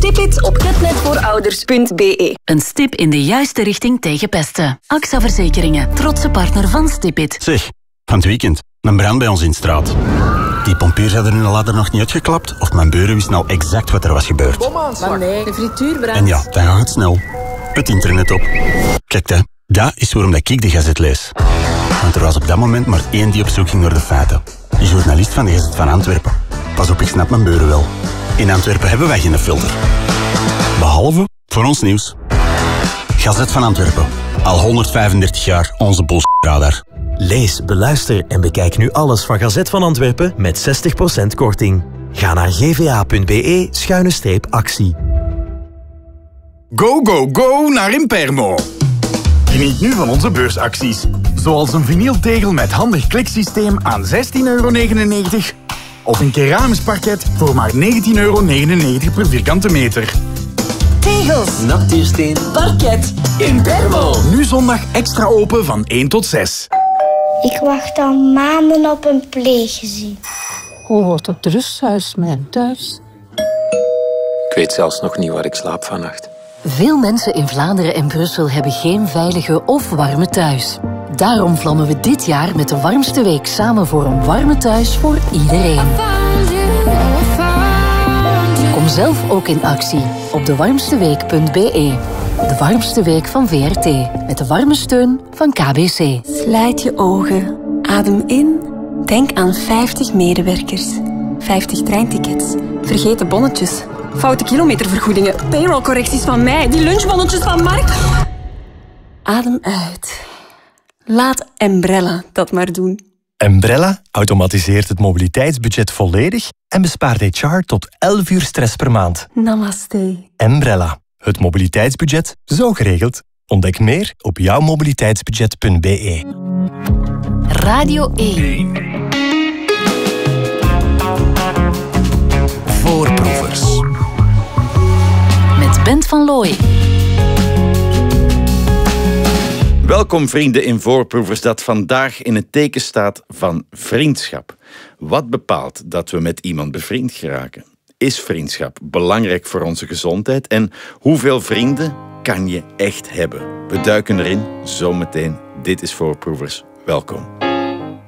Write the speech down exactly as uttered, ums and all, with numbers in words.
Stipit op getnetvoorouders punt b e. Een stip in de juiste richting tegen pesten. A X A Verzekeringen, trotse partner van Stipit. Zeg, van het weekend, een brand bij ons in de straat. Die pompiers hadden hun ladder nog niet uitgeklapt of mijn buren wisten al exact wat er was gebeurd. Maar nee, de frituurbrand. En ja, dan gaat het snel. Het internet op. Kijk, hè, dat is waarom dat ik de Gazet lees. Want er was op dat moment maar één die op zoek ging naar de feiten. De journalist van de Gazet van Antwerpen. Pas op, ik snap mijn buren wel. In Antwerpen hebben wij geen filter. Behalve voor ons nieuws. Gazet van Antwerpen. Al honderdvijfendertig jaar onze bullshit-radar. Lees, beluister en bekijk nu alles van Gazet van Antwerpen met zestig procent korting. Ga naar gva.be schuine streep actie. Go, go, go naar Impermo. Geniet nu van onze beursacties. Zoals een vinyltegel met handig kliksysteem aan zestien euro negenennegentig of een keramisch parket voor maar negentien euro negenennegentig per vierkante meter. Tegels, Natuursteen, parket, Impermo. Nu zondag extra open van één tot zes. Ik wacht al maanden op een pleeggezin. Hoe wordt het rusthuis mijn thuis? Ik weet zelfs nog niet waar ik slaap vannacht. Veel mensen in Vlaanderen en Brussel hebben geen veilige of warme thuis. Daarom vlammen we dit jaar met de warmste week samen voor een warme thuis voor iedereen. Kom zelf ook in actie op de warmste week punt b e. De warmste week van V R T. Met de warme steun van K B C. Sluit je ogen. Adem in. Denk aan vijftig medewerkers. vijftig treintickets. Vergeten bonnetjes. Foute kilometervergoedingen. Payrollcorrecties van mij. Die lunchbonnetjes van Mark. Adem uit. Laat Embrella dat maar doen. Embrella automatiseert het mobiliteitsbudget volledig en bespaart H R tot elf uur stress per maand. Namaste. Embrella. Het mobiliteitsbudget, zo geregeld. Ontdek meer op jouwmobiliteitsbudget punt b e. Radio één. Voorproevers. Met Bent van Looy. Welkom vrienden in Voorproevers, dat vandaag in het teken staat van vriendschap. Wat bepaalt dat we met iemand bevriend geraken? Is vriendschap belangrijk voor onze gezondheid? En hoeveel vrienden kan je echt hebben? We duiken erin zometeen. Dit is Voorproevers. Welkom.